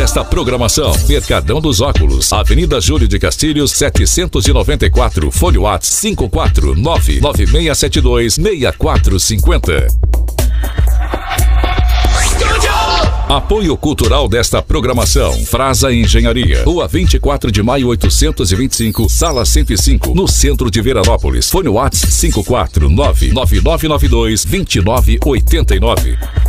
desta programação: Mercadão dos Óculos, Avenida Júlio de Castilhos, 794, Fone WhatsApp 54996726450. Apoio cultural desta programação: Frasa Engenharia, Rua 24 de Maio 825, Sala 105, no centro de Veranópolis. Fone WhatsApp 54999922989.